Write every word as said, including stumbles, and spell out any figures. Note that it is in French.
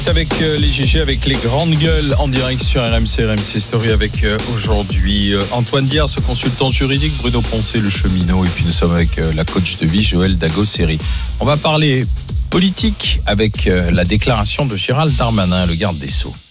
Avec euh, les G G, avec les grandes gueules en direct sur R M C, R M C Story avec euh, aujourd'hui euh, Antoine Diaz, ce consultant juridique, Bruno Poncet, le cheminot, et puis nous sommes avec euh, la coach de vie, Joël Dagosseri. On va parler politique avec euh, la déclaration de Gérald Darmanin, le garde des Sceaux.